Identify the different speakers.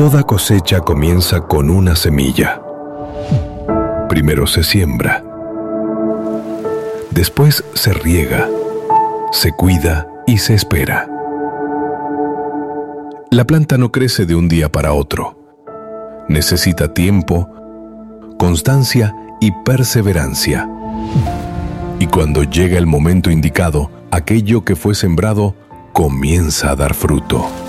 Speaker 1: Toda cosecha comienza con una semilla. Primero se siembra, después se riega, se cuida y se espera. La planta no crece de un día para otro. Necesita tiempo, constancia y perseverancia. Y cuando llega el momento indicado, aquello que fue sembrado comienza a dar fruto.